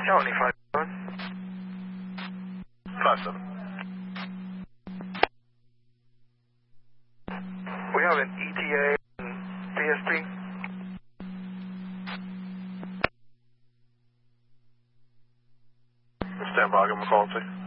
County 57. 57. We have an ETA and PST. Stand by, give him a call, too.